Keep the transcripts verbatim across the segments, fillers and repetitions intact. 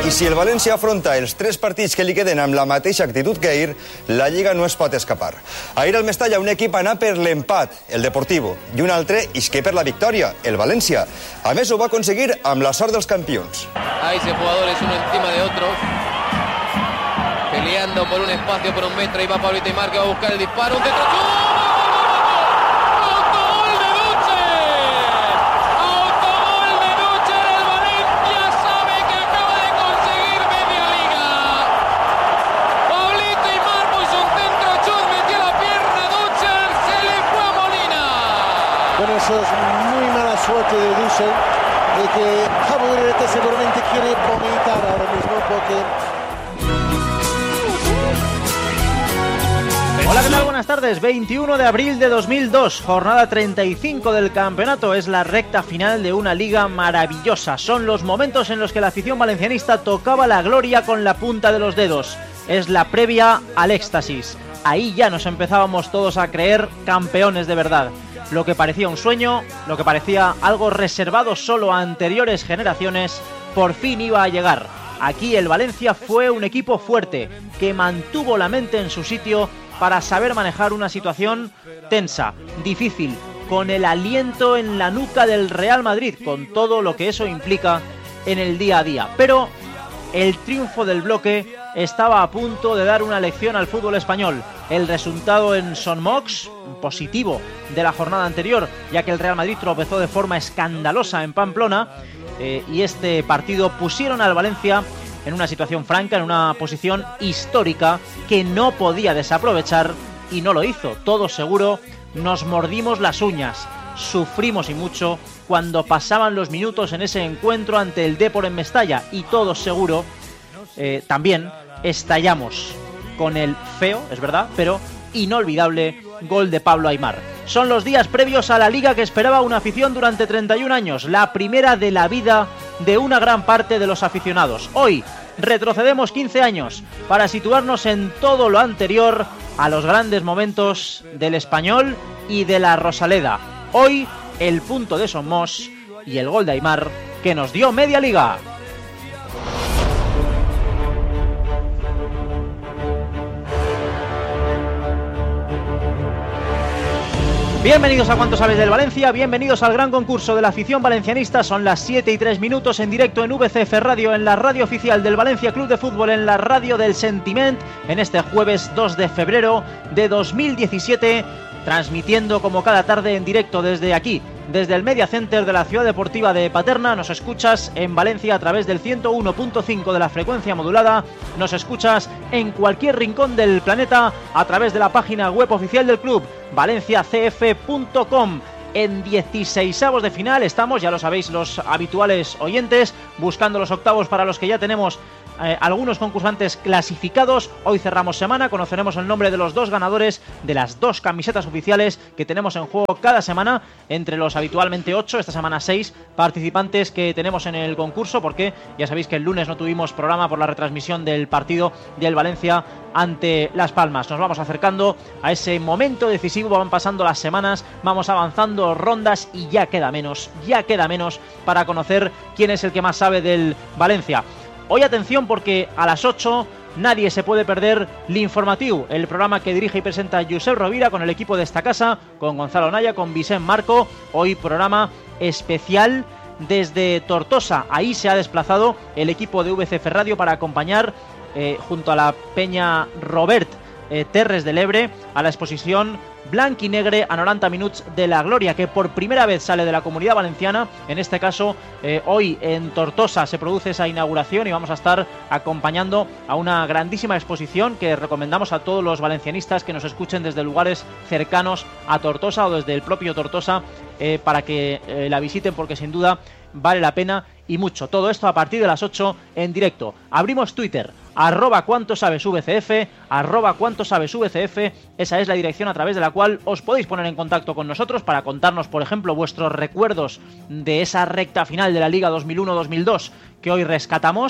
I si el València afronta els tres partits que li queden amb la mateixa actitud que ahir, la Lliga no es pot escapar. Ahir al Mestalla un equip anà per l'empat, el Deportivo, i un altre isqué per la victòria, el València. A més, ho va aconseguir amb la sort dels campions. Ahí se jugadores uno encima de otro, peleando por un espacio, por un metro. Ahí va Pablito Aimar que va a buscar el disparo, un centro. Eso es muy mala suerte de Dussel, de que Cabo Verde seguramente quiere vomitar ahora mismo porque... Hola, ¿qué tal? Buenas tardes. veintiuno de abril de dos mil dos, jornada treinta y cinco del campeonato. Es la recta final de una liga maravillosa. Son los momentos en los que la afición valencianista tocaba la gloria con la punta de los dedos. Es la previa al éxtasis. Ahí ya nos empezábamos todos a creer campeones de verdad. Lo que parecía un sueño, lo que parecía algo reservado solo a anteriores generaciones, por fin iba a llegar. Aquí el Valencia fue un equipo fuerte, que mantuvo la mente en su sitio para saber manejar una situación tensa, difícil, con el aliento en la nuca del Real Madrid, con todo lo que eso implica en el día a día. Pero el triunfo del bloque estaba a punto de dar una lección al fútbol español. El resultado en Son Mox, positivo de la jornada anterior, ya que el Real Madrid tropezó de forma escandalosa en Pamplona, eh, y este partido pusieron al Valencia en una situación franca, en una posición histórica que no podía desaprovechar, y no lo hizo. Todos seguro nos mordimos las uñas, sufrimos y mucho cuando pasaban los minutos en ese encuentro ante el Depor en Mestalla, y todos seguro eh, también estallamos con el feo, es verdad, pero inolvidable gol de Pablo Aimar. Son los días previos a la liga que esperaba una afición durante treinta y un años, la primera de la vida de una gran parte de los aficionados. Hoy retrocedemos quince años para situarnos en todo lo anterior a los grandes momentos del Español y de la Rosaleda. Hoy el punto de Somos y el gol de Aimar que nos dio media liga. Bienvenidos a Cuánto Sabes del Valencia, bienvenidos al gran concurso de la afición valencianista. Son las siete y tres minutos en directo en V C F Radio, en la radio oficial del Valencia Club de Fútbol, en la radio del Sentiment, en este jueves dos de febrero de dos mil diecisiete, transmitiendo como cada tarde en directo desde aquí, desde el Media Center de la Ciudad Deportiva de Paterna. Nos escuchas en Valencia a través del ciento uno punto cinco de la frecuencia modulada, nos escuchas en cualquier rincón del planeta a través de la página web oficial del club, valencia c f punto com. En dieciseisavos de final estamos, ya lo sabéis los habituales oyentes, buscando los octavos para los que ya tenemos eh, algunos concursantes clasificados. Hoy cerramos semana, conoceremos el nombre de los dos ganadores de las dos camisetas oficiales que tenemos en juego cada semana, entre los habitualmente ocho, esta semana seis participantes que tenemos en el concurso, porque ya sabéis que el lunes no tuvimos programa por la retransmisión del partido del Valencia ante Las Palmas. Nos vamos acercando a ese momento decisivo, van pasando las semanas, vamos avanzando rondas y ya queda menos, ya queda menos para conocer quién es el que más sabe del Valencia. Hoy atención, porque a las ocho nadie se puede perder l'Informatiu, el programa que dirige y presenta Josep Rovira con el equipo de esta casa, con Gonzalo Naya, con Vicent Marco. Hoy programa especial desde Tortosa. Ahí se ha desplazado el equipo de V C F Radio para acompañar eh, junto a la Peña Robert eh, Terres de l'Ebre a la exposición Blanquinegre a noranta minuts de la Gloria, que por primera vez sale de la Comunidad Valenciana. En este caso, eh, hoy en Tortosa se produce esa inauguración y vamos a estar acompañando a una grandísima exposición que recomendamos a todos los valencianistas que nos escuchen desde lugares cercanos a Tortosa o desde el propio Tortosa, eh, para que eh, la visiten, porque sin duda vale la pena y mucho. Todo esto a partir de las ocho en directo. Abrimos Twitter, arroba cuánto sabes V C F, arroba cuánto sabes V C F. Esa es la dirección a través de la cual os podéis poner en contacto con nosotros para contarnos, por ejemplo, vuestros recuerdos de esa recta final de la Liga dos mil uno dos mil dos que hoy rescatamos.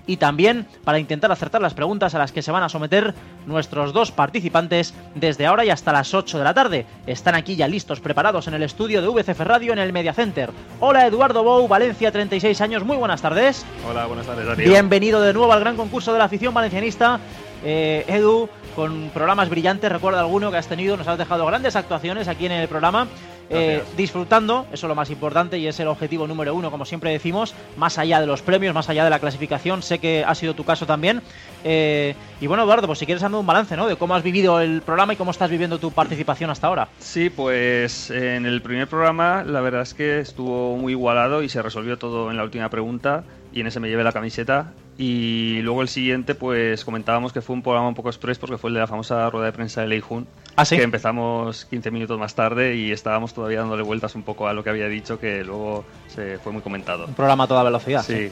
y también para intentar acertar las preguntas a las que se van a someter nuestros dos participantes desde ahora y hasta las ocho de la tarde. Están aquí ya listos, preparados en el estudio de V C F Radio en el Media Center. Hola, Eduardo Bou, Valencia, treinta y seis años, muy buenas tardes. Hola, buenas tardes, Darío. Bienvenido de nuevo al gran concurso de la afición valencianista. Eh, Edu, con programas brillantes, recuerda alguno que has tenido, nos has dejado grandes actuaciones aquí en el programa. Eh, disfrutando, eso es lo más importante y es el objetivo número uno, como siempre decimos, más allá de los premios, más allá de la clasificación. Sé que ha sido tu caso también. Eh, y bueno, Eduardo, pues si quieres darme un balance, ¿no?, de cómo has vivido el programa y cómo estás viviendo tu participación hasta ahora. Sí, pues en el primer programa la verdad es que estuvo muy igualado y se resolvió todo en la última pregunta y en ese me llevé la camiseta. Y luego el siguiente, pues comentábamos que fue un programa un poco express porque fue el de la famosa rueda de prensa de Leijun. ¿Ah, sí? Que empezamos quince minutos más tarde y estábamos todavía dándole vueltas un poco a lo que había dicho, que luego se fue muy comentado. Un programa a toda velocidad. Sí,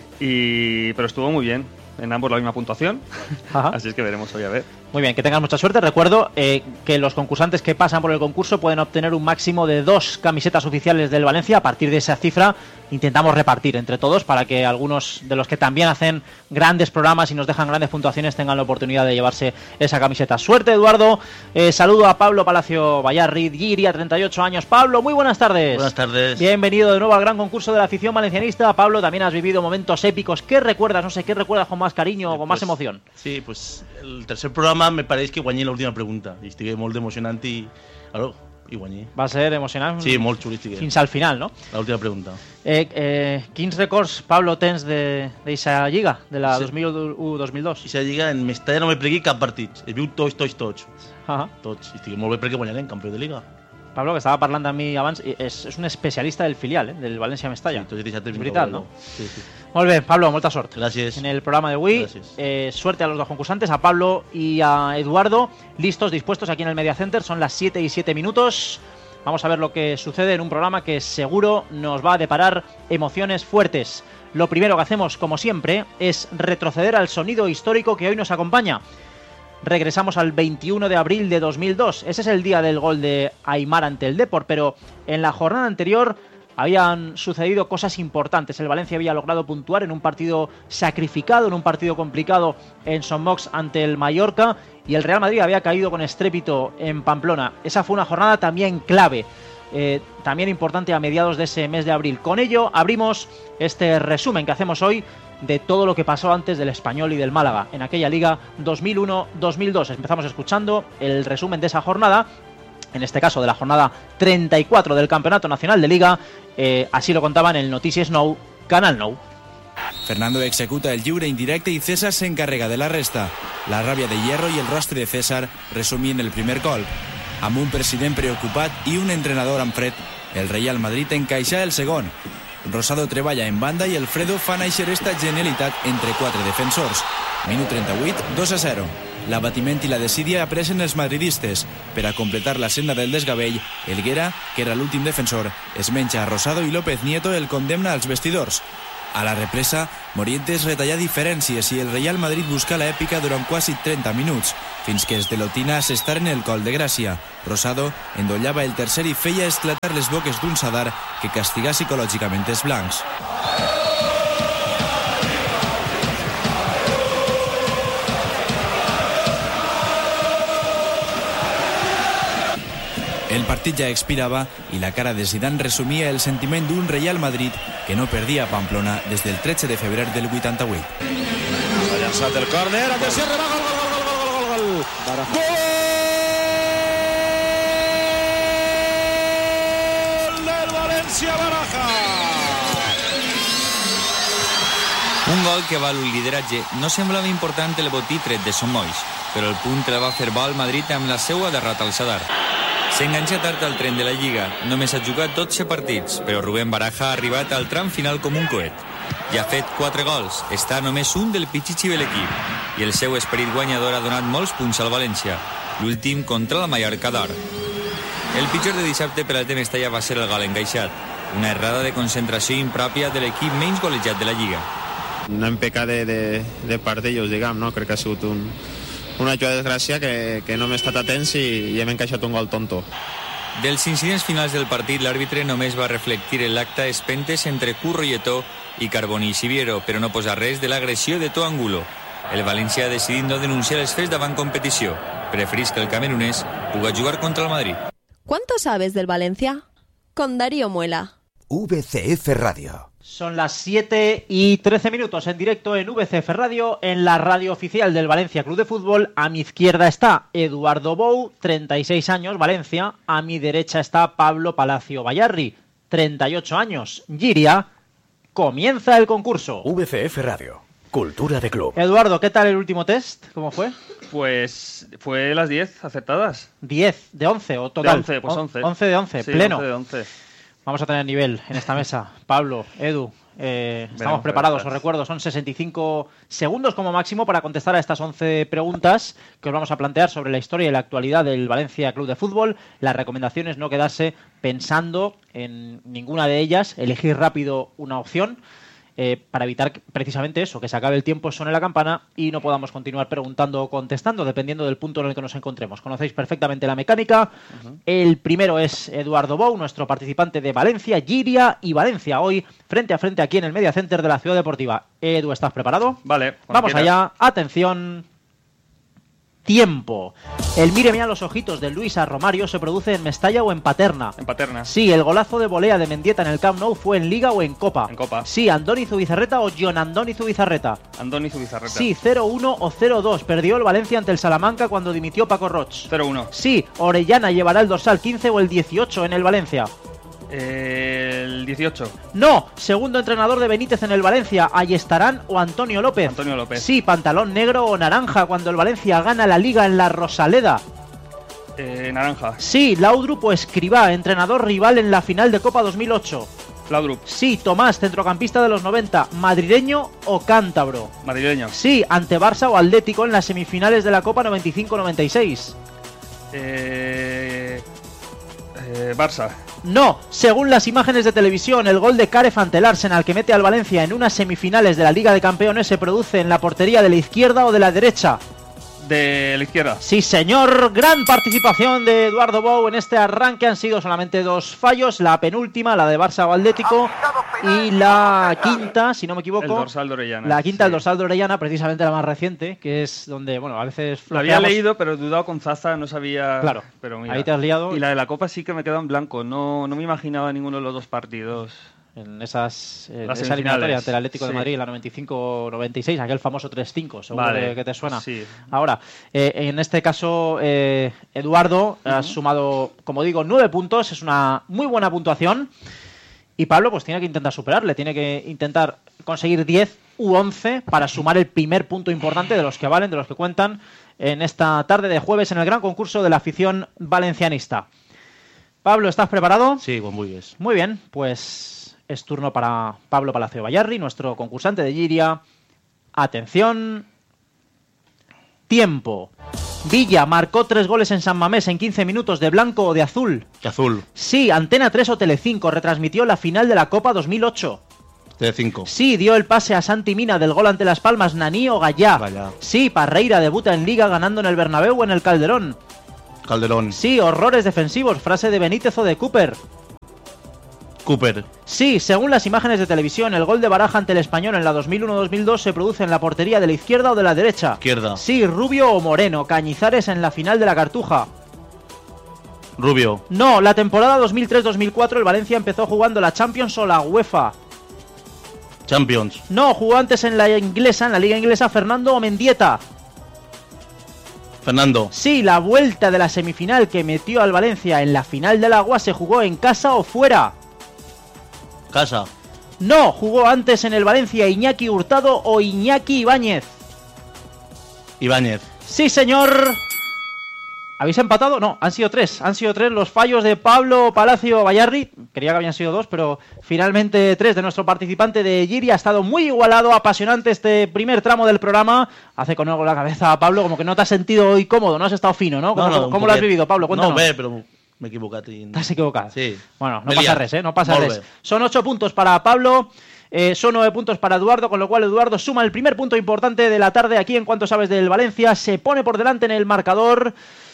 y pero estuvo muy bien. En ambos la misma puntuación. Ajá. Así es que veremos hoy a ver. Muy bien, que tengas mucha suerte. Recuerdo eh, que los concursantes que pasan por el concurso pueden obtener un máximo de dos camisetas oficiales del Valencia. A partir de esa cifra intentamos repartir entre todos para que algunos de los que también hacen grandes programas y nos dejan grandes puntuaciones tengan la oportunidad de llevarse esa camiseta. Suerte, Eduardo. Eh, saludo a Pablo Palacio Vallarri, Giria, treinta y ocho años. Pablo, muy buenas tardes. Buenas tardes. Bienvenido de nuevo al gran concurso de la afición valencianista. Pablo, también has vivido momentos épicos. ¿Qué recuerdas? No sé, ¿qué recuerdas con más cariño o con pues, más emoción? Sí, pues el tercer programa me parece que guanyé la última pregunta i estic molt emocionant i, claro, i guanyé. Va ser emocionant. Sí, molt xuli estic. Fins al final, no? La última pregunta. Eh, eh, quins records, Pablo, tens d'aquesta lliga, de la sí. dos mil u dos mil dos? Aquesta lliga en Mestalla no me pregui cap partit. He viu tots, tots, tots. Ah. Tots. I estic molt bé perquè guanyarem, campió de liga. Pablo, que estava parlant amb mi abans, és, és un especialista del filial, eh, del València Mestalla. Sí, és veritat, no? Sí, sí. Molt bé, Pablo, molta sort. Gràcies. En el programa de hoy, eh, suerte a los dos concursantes, a Pablo y a Eduardo, listos, dispuestos aquí en el Media Center. Son las siete y siete minutos. Vamos a ver lo que sucede en un programa que seguro nos va a deparar emociones fuertes. Lo primero que hacemos, como siempre, es retroceder al sonido histórico que hoy nos acompaña. Regresamos al veintiuno de abril de dos mil dos. Ese es el día del gol de Aimar ante el Depor, pero en la jornada anterior habían sucedido cosas importantes. El Valencia había logrado puntuar en un partido sacrificado, en un partido complicado en Son Moix ante el Mallorca, y el Real Madrid había caído con estrépito en Pamplona. Esa fue una jornada también clave, eh, también importante a mediados de ese mes de abril. Con ello abrimos este resumen que hacemos hoy de todo lo que pasó antes del Español y del Málaga en aquella liga dos mil uno dos mil dos. Empezamos escuchando el resumen de esa jornada, en este caso de la jornada treinta y cuatro del Campeonato Nacional de Liga. Eh, así lo contaban en el Notícies Nou, Canal Nou. Fernando executa el lliure indirecte y César se encarrega de la resta. La ràbia de Hierro y el rostre de César resumien el primer gol. Amb un president preocupat i un entrenador amb fred, el Real Madrid encaixa el segon. Rosado treballa en banda i Alfredo fa néixer esta genialitat entre quatre defensors. Minut trenta-vuit, dos a zero. L'abatiment i la desídia apresen els madridistes. Per a completar la senda del desgavell, Helguera, que era l'últim defensor, es menja a Rosado i López Nieto el condemna als vestidors. A la represa, Morientes retalla diferències i el Real Madrid busca l'èpica durant quasi trenta minuts, fins que es delotina a s'estar en el gol de Gràcia. Rosado endollava el tercer i feia esclatar les boques d'un Sadar que castiga psicològicament els blancs. El partit ja expirava i la cara de Zidane resumia el sentiment d'un Real Madrid que no perdia a Pamplona des del tretze de febrer del vuitanta-vuit. Ha llançat el córner, atenció, reba, gol, gol, gol, gol, gol, gol, gol. Gol del València Baraja. Un gol que val un lideratge. No semblava important el botí tret de Son Moix, però el punt el va fer bo al Madrid amb la seva derrota al Sadar. S'enganxa tard al tren de la Lliga. Només ha jugat dotze partits, però Rubén Baraja ha arribat al tram final com un coet. Ja ha fet quatre gols, està només un del Pichichi de l'equip, i el seu esperit guanyador ha donat molts punts al València, l'últim contra la Mallorca d'Or. El pitjor de dissabte per al T Mestalla va ser el gol encaixat, una errada de concentració impròpia de l'equip menys golejat de la Lliga. No hem pecat de, de, de part d'ells, diguem, no? Crec que ha sigut un, una jugada de desgràcia que, que no hem estat atents i, i hem encaixat un gol tonto. Dels incidents finals del partit, l'àrbitre només va reflectir en l'acte espentes entre Curro i Eto'o i Carboni i Siviero, però no posa res de l'agressió de Toangulo. El València ha decidit no denunciar els fets davant competició. Preferís que el camerunès puga jugar contra el Madrid. ¿Cuánto sabes del Valencia? Con Darío Muela. V C F Radio. Son las siete y trece minutos en directo en V C F Radio, en la radio oficial del Valencia Club de Fútbol. A mi izquierda está Eduardo Bou, treinta y seis años, Valencia. A mi derecha está Pablo Palacio Bayarri, treinta y ocho años, Giria. Comienza el concurso. V C F Radio, cultura de club. Eduardo, ¿qué tal el último test? ¿Cómo fue? Pues fue las diez acertadas. diez de once o total. De once, pues once. once de once, sí, pleno. once de once. Vamos a tener nivel en esta mesa. Pablo, Edu, eh, estamos Veremos, preparados. veremos. Os recuerdo, son sesenta y cinco segundos como máximo para contestar a estas once preguntas que os vamos a plantear sobre la historia y la actualidad del Valencia Club de Fútbol. La recomendación es no quedarse pensando en ninguna de ellas, elegir rápido una opción. Eh, para evitar que, precisamente eso, que se acabe el tiempo, suene la campana y no podamos continuar preguntando o contestando, dependiendo del punto en el que nos encontremos. Conocéis perfectamente la mecánica. Uh-huh. El primero es Eduardo Bou, nuestro participante de Valencia, Giria y Valencia, hoy frente a frente aquí en el Media Center de la Ciudad Deportiva. Edu, ¿estás preparado? Vale. Vamos quieras. allá. Atención. Tiempo. El míreme a los ojitos de Luis a Romario se produce en Mestalla o en Paterna. En Paterna. Sí, el golazo de volea de Mendieta en el Camp Nou fue en Liga o en Copa. En Copa. Sí, Andoni Zubizarreta o John Andoni Zubizarreta. Andoni Zubizarreta. Sí, cero uno o cero dos. Perdió el Valencia ante el Salamanca cuando dimitió Paco Roch. cero uno. Sí, Orellana llevará el dorsal quince o el dieciocho en el Valencia. Eh, el dieciocho. No, segundo entrenador de Benítez en el Valencia, Ayestarán o Antonio López. Antonio López. Sí, pantalón negro o naranja cuando el Valencia gana la Liga en la Rosaleda. Eh, naranja. Sí, Laudrup o Escribá, entrenador rival en la final de Copa dos mil ocho. Laudrup. Sí, Tomás, centrocampista de los noventa, madrileño o cántabro. Madrileño. Sí, ante Barça o Atlético en las semifinales de la Copa noventa y cinco noventa y seis. Eh, eh, Barça. No, según las imágenes de televisión, el gol de Caref ante el Arsenal que mete al Valencia en unas semifinales de la Liga de Campeones se produce en la portería de la izquierda o de la derecha. De la izquierda. Sí, señor. Gran participación de Eduardo Bou en este arranque. Han sido solamente dos fallos. La penúltima, la de Barça o Atlético. Y la quinta, si no me equivoco. El dorsal de Orellana. La quinta, sí. El dorsal de Orellana, precisamente la más reciente, que es donde, bueno, a veces... Lo había flojeamos. leído, pero he dudado con Zaza, no sabía... Claro, pero mira. ahí te has liado. Y la de la Copa sí que me quedó en blanco. No, no me imaginaba ninguno de los dos partidos. En esas en Las esa eliminatoria ante el Atlético sí. de Madrid, la noventa y cinco noventa y seis, aquel famoso tres cinco, seguro vale. que, que te suena. Sí. Ahora, eh, en este caso, eh, Eduardo uh-huh. ha sumado, como digo, nueve puntos, es una muy buena puntuación. Y Pablo pues tiene que intentar superarle, tiene que intentar conseguir diez u once para sumar el primer punto importante de los que valen, de los que cuentan en esta tarde de jueves en el gran concurso de la afición valencianista. Pablo, ¿estás preparado? Sí, pues muy bien. Muy bien, pues es turno para Pablo Palacio Bayarri, nuestro concursante de Giria. Atención. Tiempo. Villa marcó tres goles en San Mamés en quince minutos, ¿de blanco o de azul? De azul. Sí, Antena tres o Telecinco retransmitió la final de la Copa dos mil ocho. Telecinco. Sí, dio el pase a Santi Mina del gol ante Las Palmas, Naní o Gallá. Gallá. Sí, Parreira debuta en Liga ganando en el Bernabéu o en el Calderón. Calderón. Sí, horrores defensivos, frase de Benítez o de Cooper. Cooper. Sí, según las imágenes de televisión, el gol de Baraja ante el Español en la dos mil uno dos mil dos se produce en la portería de la izquierda o de la derecha. Izquierda. Sí, Rubio o Moreno, Cañizares en la final de la Cartuja. Rubio. No, la temporada dos mil tres dos mil cuatro el Valencia empezó jugando la Champions o la UEFA. Champions. No, jugó antes en la inglesa, en la liga inglesa, Fernando o Mendieta. Fernando. Sí, la vuelta de la semifinal que metió al Valencia en la final del Agua se jugó en casa o fuera. Casa. No, jugó antes en el Valencia Iñaki Hurtado o Iñaki Ibáñez. Ibáñez. Sí, señor. ¿Habéis empatado? No, han sido tres. Han sido tres los fallos de Pablo Palacio Bayarri. Creía que habían sido dos, pero finalmente tres de nuestro participante de Giria. Ha estado muy igualado, apasionante este primer tramo del programa. Hace con algo la cabeza a Pablo, como que no te has sentido hoy cómodo, no has estado fino, ¿no? ¿Cómo, no, no, ¿cómo lo has vivido, Pablo? Cuéntanos. No, ve, pero me he equivocado. ¿Te has equivocado? Sí. Bueno, no Me pasa lias. res, ¿eh? No pasa Molt res. bé. Son ocho puntos para Pablo. Eh, son nueve puntos para Eduardo, con lo cual Eduardo suma el primer punto importante de la tarde aquí en Cuanto Sabes del Valencia. Se pone por delante en el marcador.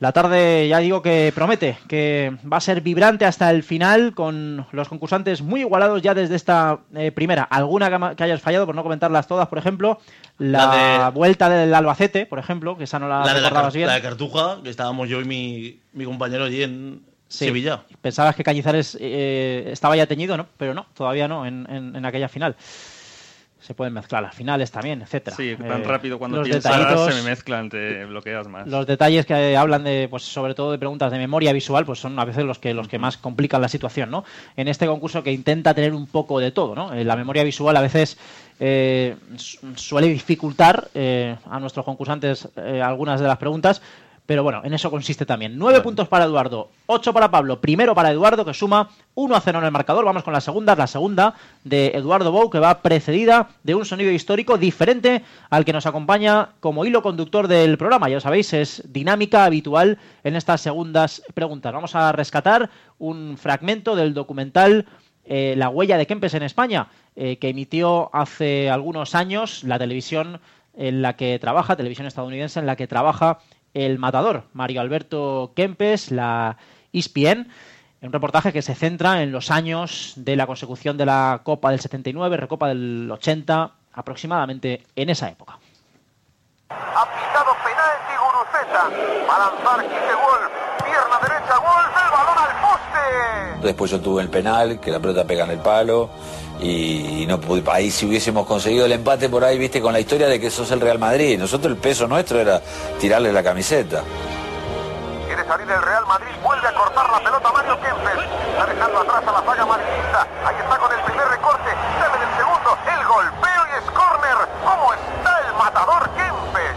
La tarde, ya digo, que promete, que va a ser vibrante hasta el final, con los concursantes muy igualados ya desde esta eh, primera. Alguna que hayas fallado, por no comentarlas todas, por ejemplo, la, la de... vuelta del Albacete, por ejemplo, que esa no la, la recordabas de bien. La de Cartuja, que estábamos yo y mi, mi compañero allí en sí. Sevilla. Pensabas que Cañizares eh, estaba ya teñido, ¿no? Pero no, todavía no, en, en, en aquella final. Se pueden mezclar las finales también, etcétera. Sí, tan eh, rápido cuando piensas se me mezclan, te bloqueas más. Los detalles que hablan de, pues sobre todo de preguntas de memoria visual, pues son a veces los que los que más complican la situación, ¿no? En este concurso que intenta tener un poco de todo, ¿no? La memoria visual a veces eh, suele dificultar eh, a nuestros concursantes eh, algunas de las preguntas. Pero bueno, en eso consiste también. Nueve bueno. puntos para Eduardo, ocho para Pablo, primero para Eduardo, que suma uno a cero en el marcador. Vamos con la segunda, la segunda de Eduardo Bou, que va precedida de un sonido histórico diferente al que nos acompaña como hilo conductor del programa. Ya lo sabéis, es dinámica habitual en estas segundas preguntas. Vamos a rescatar un fragmento del documental eh, La huella de Kempes en España, eh, que emitió hace algunos años la televisión en la que trabaja, televisión estadounidense en la que trabaja el matador, Mario Alberto Kempes, la E S P N, en un reportaje que se centra en los años de la consecución de la Copa del setenta y nueve, Recopa del ochenta, aproximadamente en esa época. Ha pitado penalti Guruceta, va a lanzar Quique Wolf, pierna derecha, Wolf, el balón al poste. Después yo tuve el penal, que la pelota pega en el palo, y no pude, ahí si hubiésemos conseguido el empate por ahí, viste, con la historia de que sos el Real Madrid. Nosotros el peso nuestro era tirarle la camiseta. Quiere salir el Real Madrid, vuelve a cortar la pelota Mario Kempes, está dejando atrás a la saga madridista, ahí está con el primer recorte, debe del segundo, el golpeo y es córner. ¿Cómo está el matador Kempes?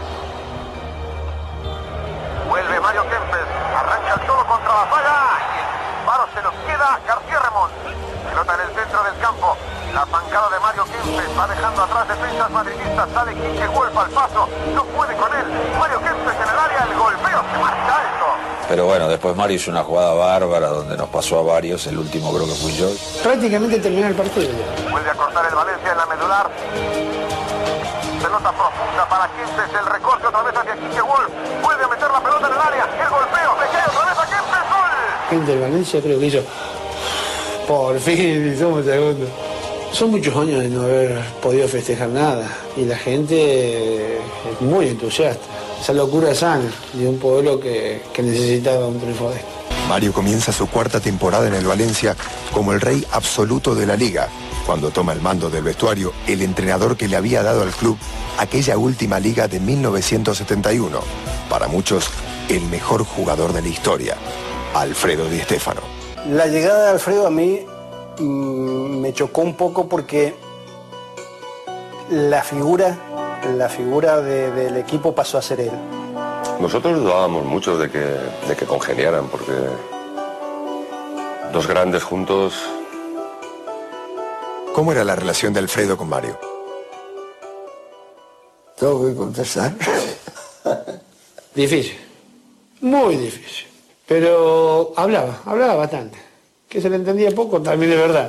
Vuelve Mario Kempes, arranca el toro contra la saga y el disparo se nos queda García Ramón. Pelota en el centro del campo, la zancada de Mario Kempes va dejando atrás defensas madridistas, sale Quique Wolf al paso, no puede con él, Mario Kempes en el área, el golpeo se marcha alto. Pero bueno, después Mario hizo una jugada bárbara donde nos pasó a varios, el último creo que fui yo. Prácticamente terminó el partido. Vuelve a cortar el Valencia en la medular. Pelota profunda para Kempes, el recorte otra vez hacia Quique Wolf, vuelve a meter la pelota en el área, el golpeo, le cae otra vez a Kempes, gol. Gente del Valencia creo que hizo, por fin, somos segundos. Son muchos años de no haber podido festejar nada y la gente es muy entusiasta. Esa locura sana de un pueblo que, que necesitaba un triunfo de esto. Mario comienza su cuarta temporada en el Valencia como el rey absoluto de la liga, cuando toma el mando del vestuario el entrenador que le había dado al club aquella última liga de mil novecientos setenta y uno. Para muchos, el mejor jugador de la historia, Alfredo Di Stéfano. La llegada de Alfredo a mí mmm, me chocó un poco porque la figura, la figura de, del equipo pasó a ser él. Nosotros dudábamos mucho de que, de que congeniaran, porque dos grandes juntos. ¿Cómo era la relación de Alfredo con Mario? Tengo que contestar. Difícil, muy difícil. Pero hablaba, hablaba bastante. Que se le entendía poco, también de verdad.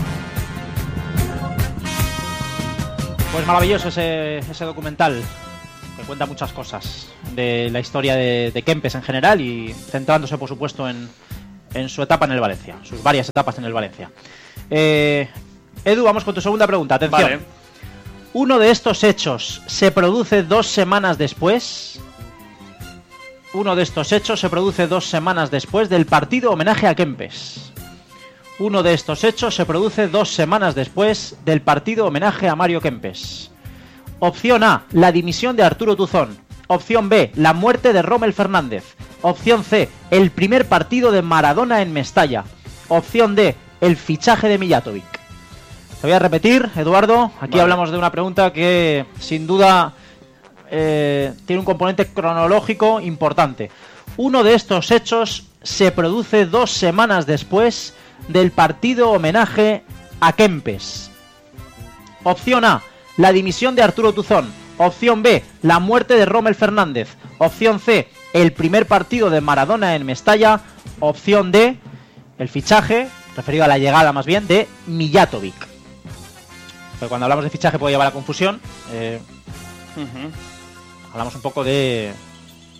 Pues maravilloso ese, ese documental, que cuenta muchas cosas de la historia de, de Kempes en general y centrándose, por supuesto, en, en su etapa en el Valencia, sus varias etapas en el Valencia. Eh, Edu, vamos con tu segunda pregunta. Atención. Vale. Uno de estos hechos se produce dos semanas después... Uno de estos hechos se produce dos semanas después del partido homenaje a Kempes. Uno de estos hechos se produce dos semanas después del partido homenaje a Mario Kempes. Opción A, la dimisión de Arturo Tuzón. Opción B, la muerte de Rommel Fernández. Opción C, el primer partido de Maradona en Mestalla. Opción D, el fichaje de Mijatovic. Te voy a repetir, Eduardo. Aquí vale. Hablamos de una pregunta que, sin duda... Eh, tiene un componente cronológico importante. Uno de estos hechos se produce dos semanas después del partido homenaje a Kempes. Opción A, la dimisión de Arturo Tuzón. Opción B, la muerte de Rommel Fernández. Opción C, el primer partido de Maradona en Mestalla. Opción D, el fichaje, referido a la llegada más bien, de Mijatovic. Pero cuando hablamos de fichaje puede llevar a confusión. Eh, uh-huh. Hablamos un poco de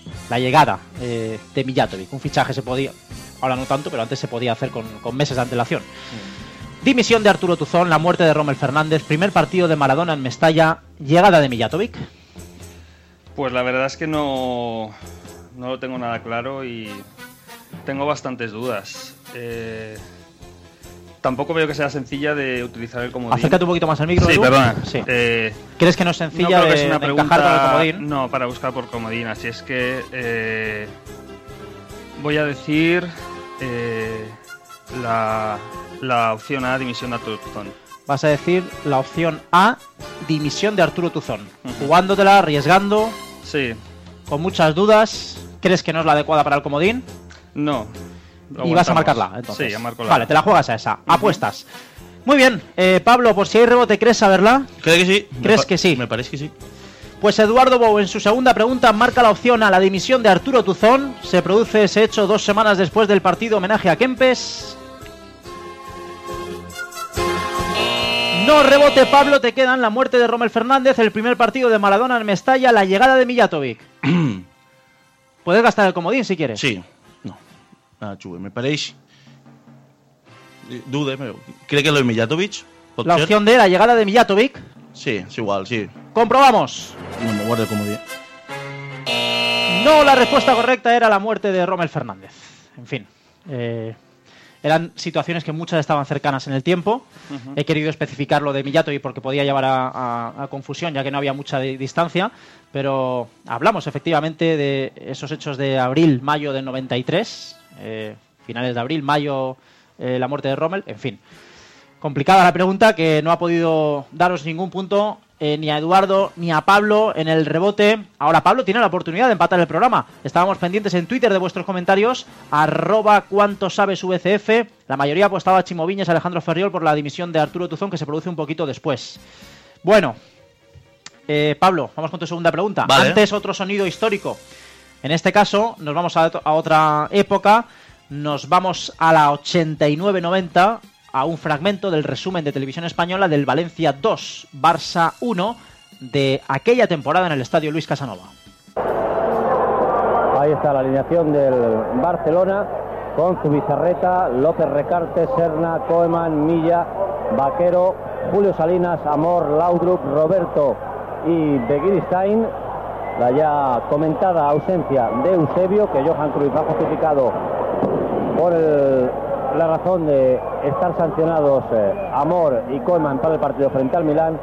la llegada eh, de Mijatovic. Un fichaje se podía, ahora no tanto, pero antes se podía hacer con, con meses de antelación. Mm. Dimisión de Arturo Tuzón, la muerte de Rommel Fernández, primer partido de Maradona en Mestalla, llegada de Mijatovic. Pues la verdad es que no, no lo tengo nada claro y tengo bastantes dudas. Eh, tampoco veo que sea sencilla de utilizar el comodín. Acércate un poquito más al micro. Sí, Edu. perdona. Sí. Eh, ¿Crees que no es sencilla no creo de, que es una de pregunta, encajar con el comodín? No, para buscar por comodín. Así es que eh, voy a decir eh, la, la opción A, dimisión de Arturo Tuzón. Vas a decir la opción A, dimisión de Arturo Tuzón. Uh-huh. Jugándotela, arriesgando. Sí. Con muchas dudas. ¿Crees que no es la adecuada para el comodín? No. Y vas a marcarla, entonces. Sí, a marco la. Vale, te la juegas a esa. Uh-huh. Apuestas. Muy bien. Eh, Pablo, por si hay rebote, ¿crees saberla? Creo que sí. ¿Crees pa- que sí? Me parece que sí. Pues Eduardo Bou en su segunda pregunta marca la opción a la dimisión de Arturo Tuzón. Se produce ese hecho dos semanas después del partido homenaje a Kempes. No rebote, Pablo, te quedan la muerte de Rommel Fernández, el primer partido de Maradona en Mestalla, la llegada de Mijatovic. Puedes gastar el comodín si quieres. Sí. No. Nada, xugue. Me pareix... Dude, però crec que lo de Mijatovic... La ser? Opción de la llegada de Mijatovic. Sí, es igual, sí. Comprobamos. No me guardo el comodín. No, la respuesta correcta era la muerte de Rommel Fernández. En fin. Eh... Eran situaciones que muchas estaban cercanas en el tiempo. Uh-huh. He querido especificar lo de Mijatovic porque podía llevar a, a, a confusión, ya que no había mucha di- distancia. Pero hablamos efectivamente de esos hechos de abril, mayo del noventa y tres. Eh, finales de abril, mayo, eh, la muerte de Rommel. En fin, complicada la pregunta, que no ha podido daros ningún punto eh, ni a Eduardo ni a Pablo en el rebote. Ahora Pablo tiene la oportunidad de empatar el programa. Estábamos pendientes en Twitter de vuestros comentarios, arroba cuánto sabes V C F. La mayoría apostaba a Chimo Viñes, Alejandro Ferriol por la dimisión de Arturo Tuzón, que se produce un poquito después. Bueno, eh, Pablo, vamos con tu segunda pregunta. Vale. Antes otro sonido histórico. En este caso nos vamos a, a otra época. Nos vamos a la ochenta y nueve noventa, a un fragmento del resumen de Televisión Española del Valencia dos, Barça uno, de aquella temporada en el Estadio Luis Casanova. Ahí está la alineación del Barcelona, con Zubizarreta, López Recarte, Serna, Koeman, Milla, Vaquero, Julio Salinas, Amor, Laudrup, Roberto y Begiristain. La ya comentada ausencia de Eusebio, que Johan Cruyff ha justificado por el... la razón de estar sancionados eh, Amor y Koeman para el partido frente al Milán,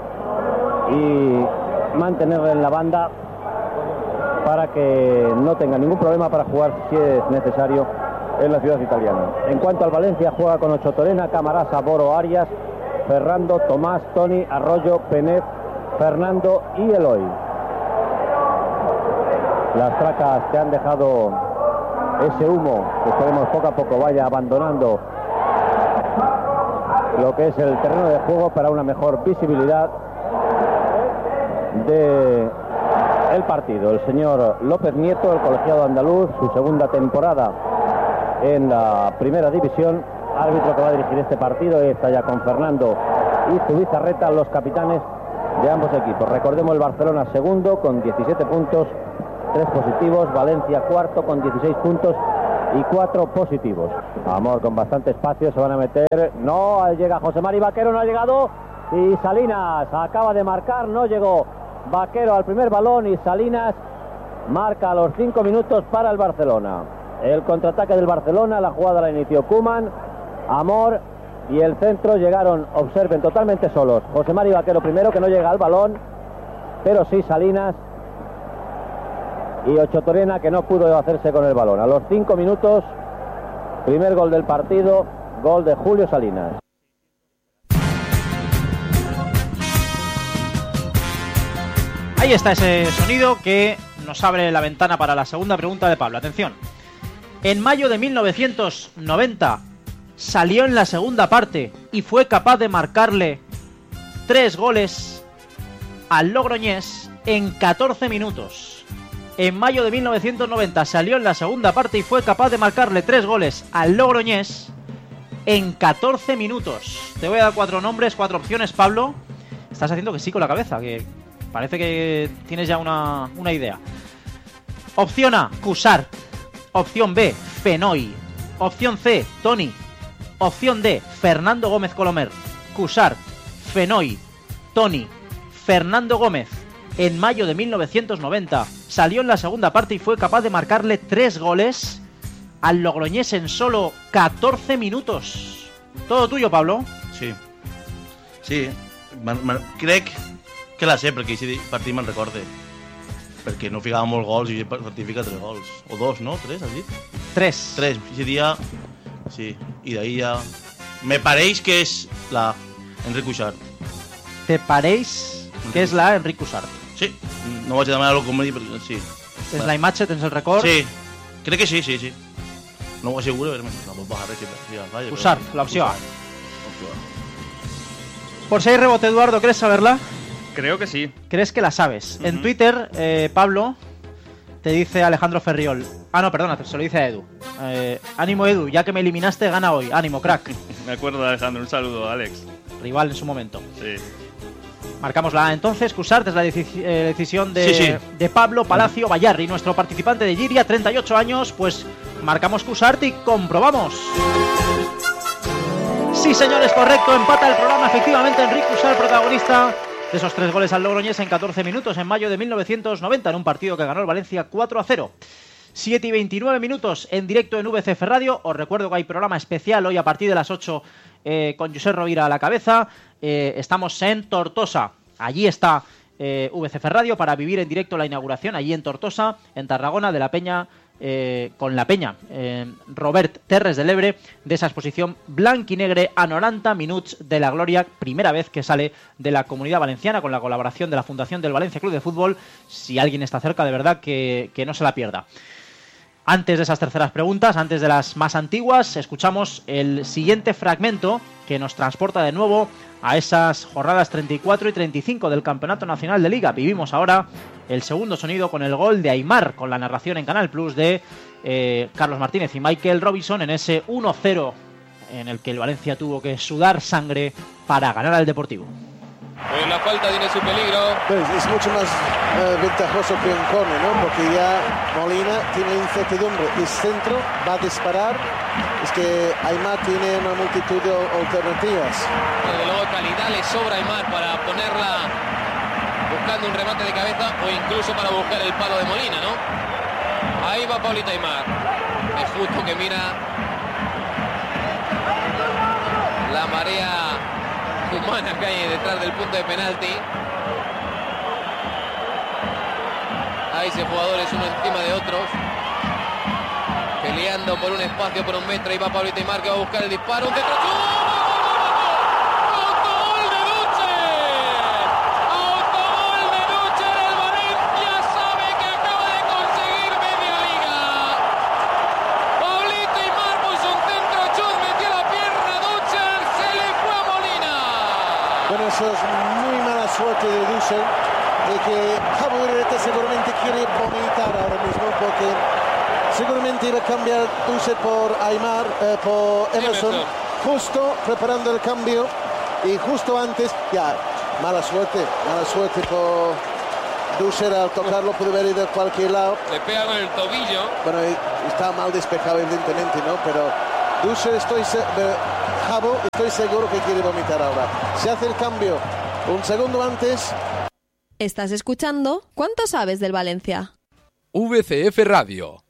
y mantenerle en la banda para que no tenga ningún problema para jugar si es necesario en la ciudad italiana. En cuanto al Valencia, juega con Ocho Torena, Camarasa, Boro, Arias, Ferrando, Tomás, Toni, Arroyo, Penet, Fernando y Eloy. Las tracas que han dejado ese humo, que esperemos poco a poco vaya abandonando lo que es el terreno de juego para una mejor visibilidad de el partido. El señor López Nieto, el colegiado andaluz, su segunda temporada en la primera división, árbitro que va a dirigir este partido, y está ya con Fernando y Zubizarreta, los capitanes de ambos equipos. Recordemos, el Barcelona segundo con diecisiete puntos, tres positivos, Valencia cuarto con dieciséis puntos y cuatro positivos. Amor con bastante espacio, se van a meter, no, llega José Mari Vaquero, no ha llegado, y Salinas acaba de marcar, no llegó Vaquero al primer balón, y Salinas marca a los cinco minutos para el Barcelona. El contraataque del Barcelona, la jugada la inició Koeman, Amor, y el centro llegaron, observen, totalmente solos. José Mari Vaquero primero, que no llega al balón, pero sí Salinas, y Ocho Torena, que no pudo hacerse con el balón. A los cinco minutos, primer gol del partido, gol de Julio Salinas. Ahí está ese sonido que nos abre la ventana para la segunda pregunta de Pablo. Atención. En mayo de mil novecientos noventa salió en la segunda parte y fue capaz de marcarle tres goles al Logroñés en catorce minutos. En mayo de mil novecientos noventa salió en la segunda parte y fue capaz de marcarle tres goles al Logroñés en catorce minutos. Te voy a dar cuatro nombres, cuatro opciones, Pablo. Estás haciendo que sí con la cabeza, que parece que tienes ya una, una idea. Opción A, Cuixart. Opción B, Fenoy. Opción C, Toni. Opción D, Fernando Gómez Colomer. Cuixart, Fenoy, Toni, Fernando Gómez. En mayo de mil novecientos noventa salió en la segunda parte y fue capaz de marcarle tres goles al Logroñés en solo catorce minutos. Todo tuyo, Pablo. Sí. Sí. Man, man, crec que la sé, perquè aquest partit me'n recorde. Perquè no ficava molts gols i aquest partit fica tres gols. O dos, no? Tres, has dit? Tres. Tres. Aquest dia... Sí. I d'ahí ja... Me pareix que és la Enric Cuixart. ¿Te pareix que és la Enric Cuixart? Sí. No vaig a demanar-lo com dir, però sí. Tens la imatge, tens el record? Sí. Crec que sí, sí, sí. No ho asseguro, però no pot bajar res. Cuixart, l'opció A. Por si hay rebote, Eduardo, ¿crees saberla? Creo que sí. ¿Crees que la sabes? Uh-huh. En Twitter, eh, Pablo, te dice Alejandro Ferriol. Ah, no, perdona, se lo dice a Edu. Eh, ánimo, Edu, ya que me eliminaste, gana hoy. Ánimo, crack. Me acuerdo de Alejandro, un saludo, Alex. Rival en su momento. Sí. Marcamos la A entonces. Cuixart es la deci- eh, decisión de, sí, sí. de Pablo Palacio Bayarri, nuestro participante de Giria, treinta y ocho años. Pues marcamos Cuixart y comprobamos. Sí, señores, correcto. Empata el programa, efectivamente, Enric Cuixart, protagonista de esos tres goles al Logroñés en catorce minutos en mayo de mil novecientos noventa, en un partido que ganó el Valencia cuatro a cero. siete y veintinueve minutos en directo en V C F Radio. Os recuerdo que hay programa especial hoy a partir de las ocho eh, con Josep Rovira a la cabeza. Eh, estamos en Tortosa. Allí está eh, V C F Radio para vivir en directo la inauguración, allí en Tortosa, en Tarragona, de la Peña, eh, con la Peña, eh, Robert Terres de l'Ebre, de esa exposición blanquinegre a noranta minuts de la gloria, primera vez que sale de la Comunidad Valenciana, con la colaboración de la Fundación del Valencia Club de Fútbol. Si alguien está cerca, de verdad, que, que no se la pierda. Antes de esas terceras preguntas, antes de las más antiguas, escuchamos el siguiente fragmento que nos transporta de nuevo a esas jornadas treinta y cuatro y treinta y cinco del Campeonato Nacional de Liga. Vivimos ahora el segundo sonido con el gol de Aimar, con la narración en Canal Plus de eh, Carlos Martínez y Michael Robinson en ese uno cero en el que el Valencia tuvo que sudar sangre para ganar al Deportivo. Pues la falta tiene su peligro. Pues es mucho más eh, ventajoso que un córner, ¿no? Porque ya Molina tiene incertidumbre. El centro va a disparar. Es que Aimar tiene una multitud de alternativas. Desde luego calidad le sobra a Aimar para ponerla buscando un remate de cabeza o incluso para buscar el palo de Molina, ¿no? Ahí va Pablito Aimar. Es justo que mira la marea humana que hay detrás del punto de penalti. Hay seis jugadores uno encima de otros, peleando por un espacio, por un metro. Ahí va Pablito Aimar, que va a buscar el disparo. Un centro. ¡Autogol de Duche! ¡Autogol de Duche! El Valencia sabe que acaba de conseguir media liga. Pablito Aimar puso un centro, chut, metió la pierna. Duche se le fue a Molina. Bueno, eso es muy mala suerte de Dussel, de que Javi Ureta seguramente quiere vomitar ahora mismo, porque seguramente iba a cambiar Dussel por Aimar, eh, por Emerson, Emerson, justo preparando el cambio, y justo antes, ya, mala suerte, mala suerte por Dussel al tocarlo, puede haber ido a cualquier lado. Le pega con el tobillo. Bueno, está mal despejado evidentemente, ¿no? Pero Dussel, estoy se- eh, Jabo, estoy seguro que quiere vomitar ahora. Se hace el cambio un segundo antes. Estás escuchando ¿Cuánto sabes del Valencia? V C F Radio.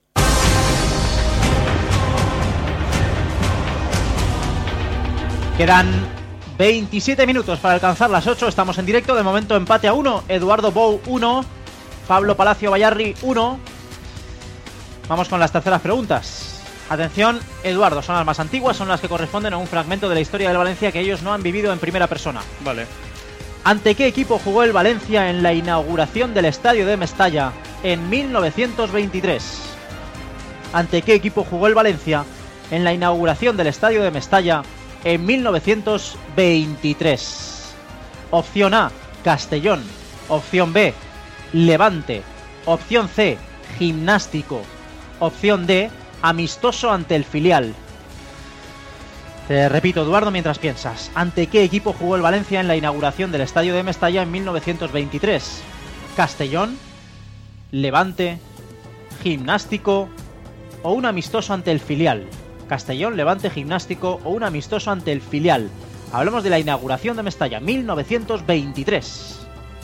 Quedan veintisiete minutos para alcanzar las ocho. Estamos en directo. De momento empate a uno. Eduardo Bou uno. Pablo Palacio Bayarri uno. Vamos con las terceras preguntas. Atención, Eduardo, son las más antiguas, son las que corresponden a un fragmento de la historia del Valencia que ellos no han vivido en primera persona. Vale. ¿Ante qué equipo jugó el Valencia en la inauguración del estadio de Mestalla en mil novecientos veintitrés? ¿Ante qué equipo jugó el Valencia en la inauguración del estadio de Mestalla en mil novecientos veintitrés? Opción A, Castellón. Opción B, Levante. Opción C, Gimnástico. Opción D, amistoso ante el filial. Te repito, Eduardo, mientras piensas. ¿Ante qué equipo jugó el Valencia en la inauguración del estadio de Mestalla en mil novecientos veintitrés? Castellón, Levante, Gimnástico o un amistoso ante el filial. Castellón, Levante, Gimnástico o un amistoso ante el filial. Hablamos de la inauguración de Mestalla, mil novecientos veintitrés.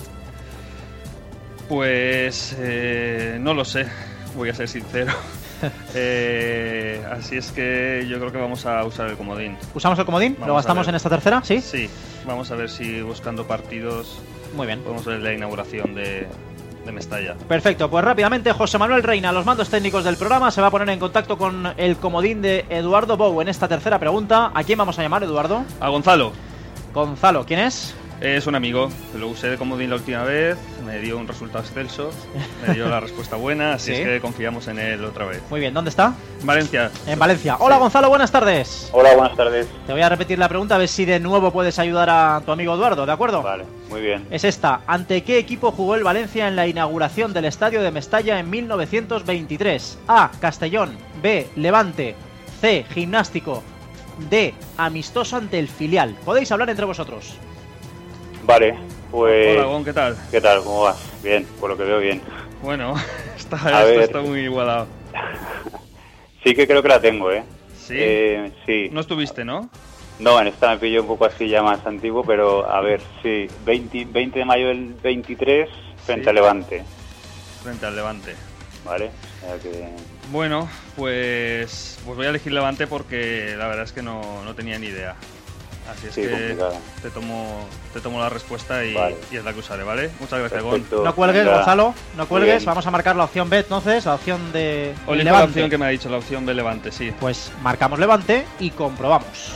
Pues eh, no lo sé, voy a ser sincero. eh, así es que yo creo que vamos a usar el comodín. ¿Usamos el comodín? Vamos ¿Lo gastamos en esta tercera? Sí. Sí, vamos a ver si buscando partidos. Muy bien. Podemos ver la inauguración de, de Mestalla. Perfecto, pues rápidamente José Manuel Reina, los mandos técnicos del programa, se va a poner en contacto con el comodín de Eduardo Bou en esta tercera pregunta. ¿A quién vamos a llamar, Eduardo? A Gonzalo. Gonzalo, ¿quién es? Es un amigo, lo usé de comodín la última vez, me dio un resultado excelso, me dio la respuesta buena, así ¿Sí? es que confiamos en él otra vez. Muy bien, ¿dónde está? Valencia. En Valencia. Hola, sí. Gonzalo, buenas tardes. Hola, buenas tardes. Te voy a repetir la pregunta a ver si de nuevo puedes ayudar a tu amigo Eduardo, ¿de acuerdo? Vale, muy bien. Es esta, ¿ante qué equipo jugó el Valencia en la inauguración del estadio de Mestalla en mil novecientos veintitrés? A, Castellón, B, Levante, C, Gimnástico, D, amistoso ante el filial. Podéis hablar entre vosotros. Vale, pues... Hola, Gon, ¿qué tal? ¿Qué tal? ¿Cómo vas? Bien, por lo que veo bien. Bueno, está, a esto ver... está muy igualado. Sí que creo que la tengo, ¿eh? ¿Sí? Eh, sí. No estuviste, ¿no? No, en esta me pillo un poco así ya más antiguo, pero a ver, sí. veinte, veinte de mayo del veintitrés, frente sí. al Levante. Frente al Levante. Vale, o sea que... Bueno, pues, pues voy a elegir Levante porque la verdad es que no, no tenía ni idea. Así es sí, que te tomo, te tomo la respuesta y, vale. y es la que usaré, ¿vale? Muchas gracias, Perfecto. Gon. No cuelgues, Venga. Gonzalo, no cuelgues. Vamos a marcar la opción B entonces, la opción de o Levante. La opción que me ha dicho, la opción de Levante, sí. Pues marcamos Levante y comprobamos.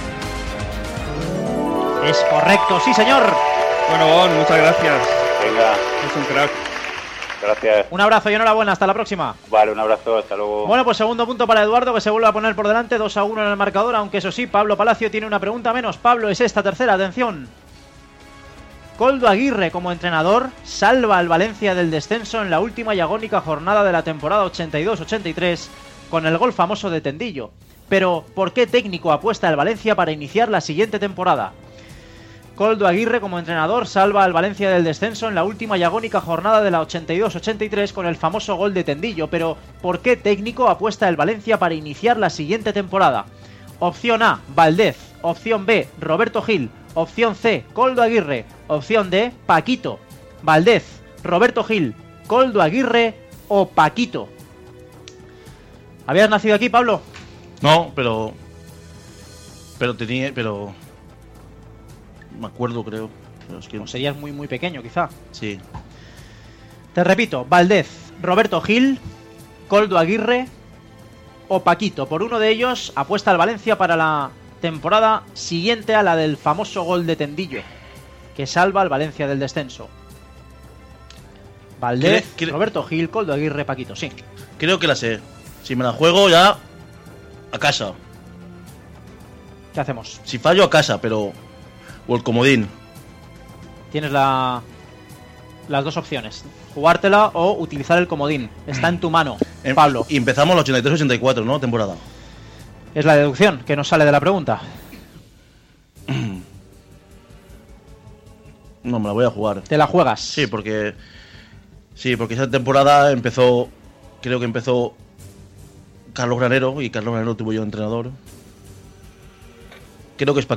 Es correcto, sí señor. Bueno, Gon, muchas gracias. Venga. Es un crack. Gracias. Un abrazo y enhorabuena, hasta la próxima. Vale, un abrazo, hasta luego. Bueno, pues segundo punto para Eduardo, que se vuelve a poner por delante, dos a uno en el marcador, aunque eso sí, Pablo Palacio tiene una pregunta menos. Pablo, es esta tercera, atención. Koldo Aguirre, como entrenador, salva al Valencia del descenso en la última y agónica jornada de la temporada ochenta y dos ochenta y tres, con el gol famoso de Tendillo. Pero, ¿por qué técnico apuesta al Valencia para iniciar la siguiente temporada? Koldo Aguirre, como entrenador, salva al Valencia del descenso en la última y agónica jornada de la ochenta y dos ochenta y tres con el famoso gol de Tendillo. Pero, ¿por qué técnico apuesta el Valencia para iniciar la siguiente temporada? Opción A, Valdez. Opción B, Roberto Gil. Opción C, Koldo Aguirre. Opción D, Paquito. Valdez, Roberto Gil, Koldo Aguirre o Paquito. ¿Habías nacido aquí, Pablo? No, pero... Pero tenía... Pero... Me acuerdo, creo. Pero es que... O serías muy, muy pequeño, quizá. Sí. Te repito, Valdez, Roberto Gil, Koldo Aguirre o Paquito. Por uno de ellos apuesta al Valencia para la temporada siguiente a la del famoso gol de Tendillo, que salva al Valencia del descenso. Valdez, ¿Cre- cre- Roberto Gil, Koldo Aguirre, Paquito, sí. Creo que la sé. Si me la juego ya... A casa. ¿Qué hacemos? Si fallo, a casa, pero... O el comodín. Tienes la... las dos opciones. Jugártela o utilizar el comodín. Está en tu mano, em, Pablo. Y empezamos el ochenta y tres ochenta y cuatro, ¿no? Temporada. Es la deducción que nos sale de la pregunta. No, me la voy a jugar. ¿Te la juegas? Sí, porque... Sí, porque esa temporada empezó... Creo que empezó... Carlos Granero. Y Carlos Granero tuvo yo entrenador. Creo que es Paquito.